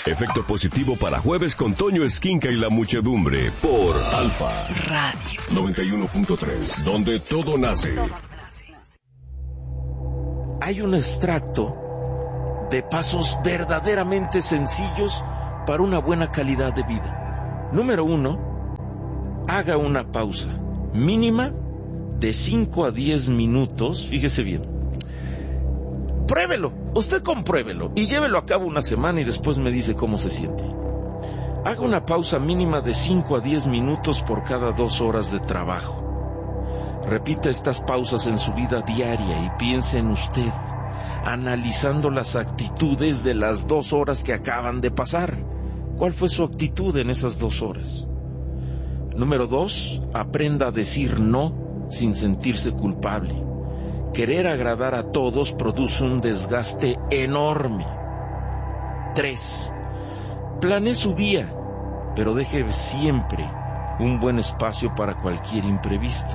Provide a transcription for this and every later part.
Efecto positivo para jueves con Toño Esquinca y la muchedumbre por Alfa Radio 91.3, donde todo nace. Hay un extracto de pasos verdaderamente sencillos para una buena calidad de vida. Número 1, haga una pausa mínima de 5 a 10 minutos, fíjese bien. Pruébelo, usted compruébelo y llévelo a cabo una semana y después me dice cómo se siente. Haga una pausa mínima de 5 a 10 minutos por cada 2 horas de trabajo. Repita estas pausas en su vida diaria y piense en usted, analizando las actitudes de las 2 horas que acaban de pasar. ¿Cuál fue su actitud en esas 2 horas? Número 2, aprenda a decir no sin sentirse culpable. Querer agradar a todos produce un desgaste enorme. 3, planee su día, pero deje siempre un buen espacio para cualquier imprevisto.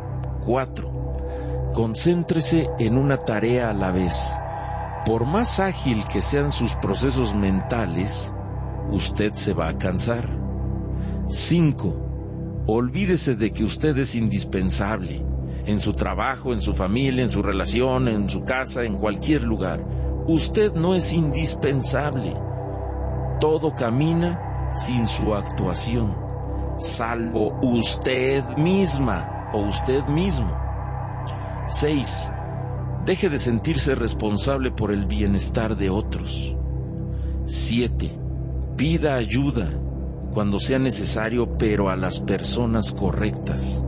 4, concéntrese en una tarea a la vez. Por más ágil que sean sus procesos mentales, usted se va a cansar. 5, olvídese de que usted es indispensable en su trabajo, en su familia, en su relación, en su casa, en cualquier lugar. Usted no es indispensable. Todo camina sin su actuación, salvo usted misma o usted mismo. 6, deje de sentirse responsable por el bienestar de otros. 7, pida ayuda cuando sea necesario, pero a las personas correctas.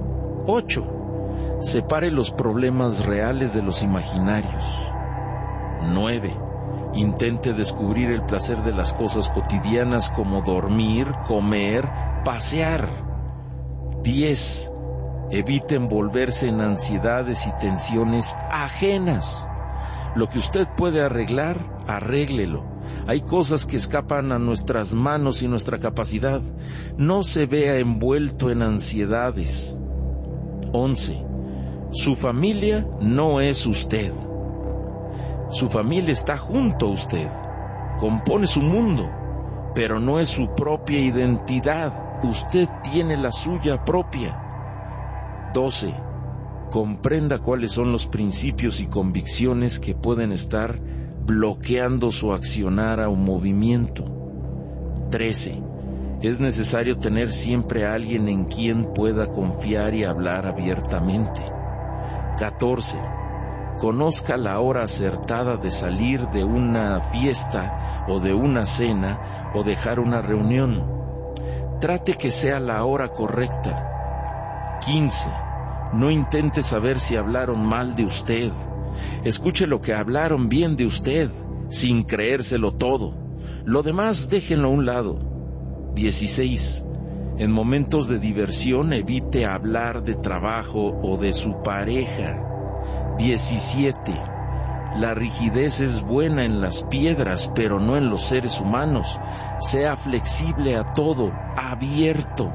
8, separe los problemas reales de los imaginarios. 9, intente descubrir el placer de las cosas cotidianas como dormir, comer, pasear. 10, evite envolverse en ansiedades y tensiones ajenas. Lo que usted puede arreglar, arréglelo. Hay cosas que escapan a nuestras manos y nuestra capacidad. No se vea envuelto en ansiedades. 11, su familia no es usted. Su familia está junto a usted, compone su mundo, pero no es su propia identidad. Usted tiene la suya propia. 12, comprenda cuáles son los principios y convicciones que pueden estar bloqueando su accionar o movimiento. 13, es necesario tener siempre a alguien en quien pueda confiar y hablar abiertamente. 14, conozca la hora acertada de salir de una fiesta o de una cena o dejar una reunión. Trate que sea la hora correcta. 15, no intente saber si hablaron mal de usted. Escuche lo que hablaron bien de usted, sin creérselo todo. Lo demás déjenlo a un lado. 16, en momentos de diversión evite hablar de trabajo o de su pareja. 17, la rigidez es buena en las piedras, pero no en los seres humanos. Sea flexible a todo, abierto.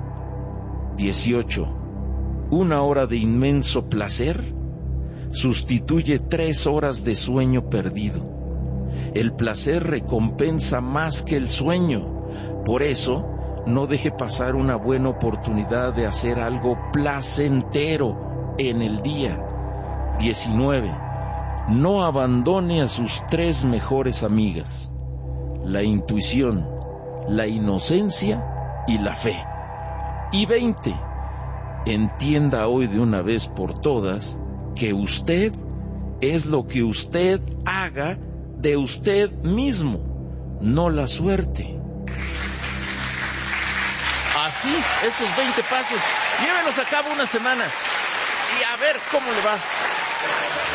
18, una hora de inmenso placer sustituye 3 horas de sueño perdido. El placer recompensa más que el sueño. Por eso, no deje pasar una buena oportunidad de hacer algo placentero en el día. 19, no abandone a sus 3 mejores amigas: la intuición, la inocencia y la fe. Y 20, entienda hoy de una vez por todas que usted es lo que usted haga de usted mismo, no la suerte. Así, esos 20 pasos, llévenos a cabo una semana y a ver cómo le va.